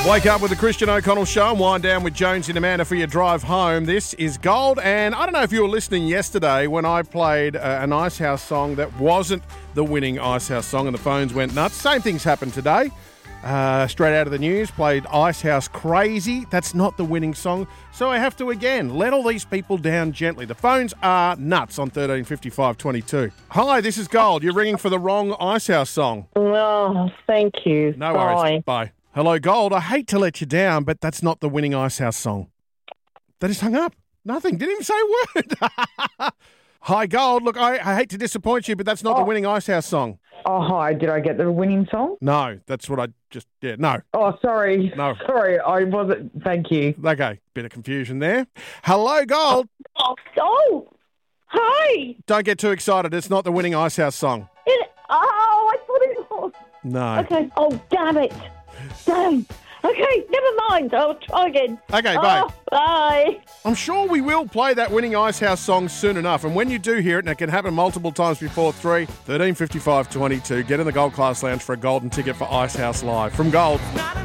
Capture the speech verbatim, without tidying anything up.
Wake up with the Christian O'Connell Show and wind down with Jones and Amanda for your drive home. This is Gold, and I don't know if you were listening yesterday when I played uh, an Icehouse song that wasn't the winning Icehouse song and the phones went nuts. Same thing's happened today. Uh, straight out of the news, played Icehouse Crazy. That's not the winning song, so I have to again let all these people down gently. The phones are nuts on thirteen fifty-five twenty-two. Hi, this is Gold. You're ringing for the wrong Icehouse song. Oh, thank you. No Bye. worries. Bye. Hello, Gold. I hate to let you down, but that's not the winning Icehouse song. They just hung up. Nothing. Didn't even say a word. Hi, Gold. Look, I, I hate to disappoint you, but that's not oh. the winning Icehouse song. Oh, hi. Did I get the winning song? No, that's what I just, yeah, no. Oh, sorry. No. Sorry, I wasn't. Thank you. Okay, bit of confusion there. Hello, Gold. Oh, oh, hi. Don't get too excited. It's not the winning Icehouse song. It, oh, I thought it was. No. Okay. Oh, damn it. Damn. Okay, never mind. I'll try again. Okay, bye. Oh, bye. I'm sure we will play that winning Icehouse song soon enough. And when you do hear it, and it can happen multiple times before three, thirteen fifty-five twenty-two, get in the Gold Class Lounge for a golden ticket for Icehouse Live. From Gold.